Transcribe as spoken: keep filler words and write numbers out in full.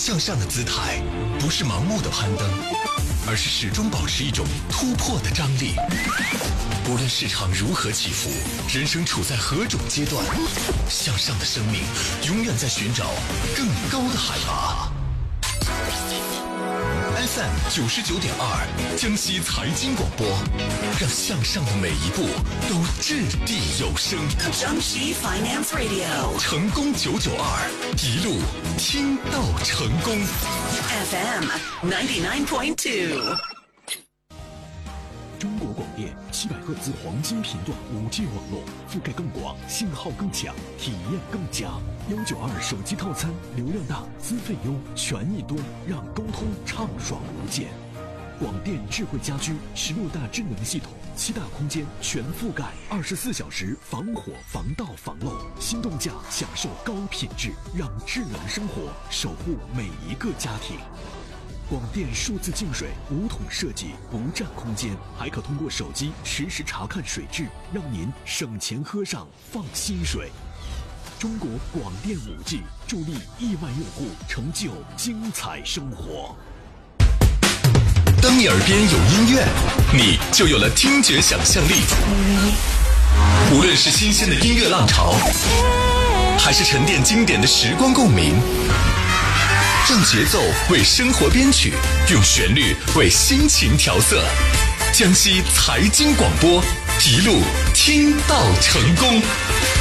向上的姿态，不是盲目的攀登，而是始终保持一种突破的张力。无论市场如何起伏，人生处在何种阶段，向上的生命永远在寻找更高的海拔。F M 九十九点二，江西财经广播，让向上的每一步都掷地有声。 江西 Finance Radio， 成功九九二，一路听到成功。 F M ninety nine point two。 中国广电七百赫兹黄金频段 五 G 网络，覆盖更广，信号更强，体验更佳。幺九二手机套餐，流量大，资费优，权益多，让沟通畅爽无间。广电智慧家居十六大智能系统，七大空间全覆盖，二十四小时防火防盗防漏。心动价享受高品质，让智能生活守护每一个家庭。广电数字净水无桶设计，不占空间，还可通过手机实时查看水质，让您省钱喝上放心水。中国广电 五 G 助力亿万用户成就精彩生活。 当你耳边有音乐，你就有了听觉想象力。无论是新鲜的音乐浪潮，还是沉淀经典的时光共鸣，让节奏为生活编曲，用旋律为心情调色。江西财经广播，一路听到成功。